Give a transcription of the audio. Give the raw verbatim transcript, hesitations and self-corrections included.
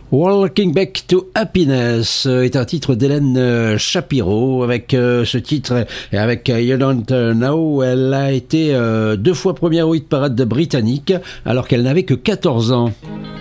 Walking Back to Happiness est un titre d'Hélène Shapiro. Avec euh, ce titre et avec You Don't Know, elle a été euh, deux fois première au hit parade britannique alors qu'elle n'avait que quatorze ans.